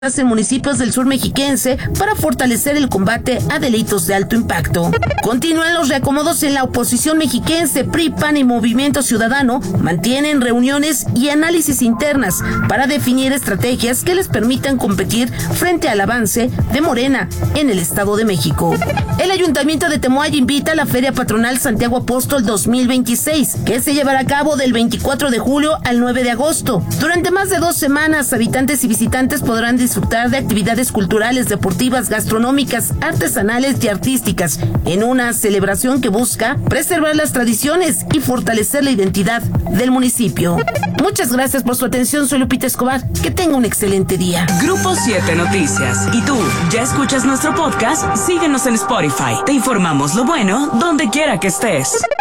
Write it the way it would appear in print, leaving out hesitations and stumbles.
en municipios del sur mexiquense para fortalecer el combate a delitos de alto impacto. Continúan los reacomodos en la oposición mexiquense. PRI, PAN y Movimiento Ciudadano mantienen reuniones y análisis internas para definir estrategias que les permitan competir frente al avance de Morena en el Estado de México. El Ayuntamiento de Temoaya invita a la Feria Patronal Santiago Apóstol 2026, que se llevará a cabo del 24 de julio al 9 de agosto. Durante más de 2 semanas, habitantes y visitantes podrán disfrutar de actividades culturales, deportivas, gastronómicas, artesanales y artísticas, en una celebración que busca preservar las tradiciones y fortalecer la identidad del municipio. Muchas gracias por su atención. Soy Lupita Escobar. Que tenga un excelente día. Grupo 7 Noticias. ¿Y tú, ya escuchas nuestro podcast? Síguenos en Spotify. Te informamos lo bueno donde quiera que estés.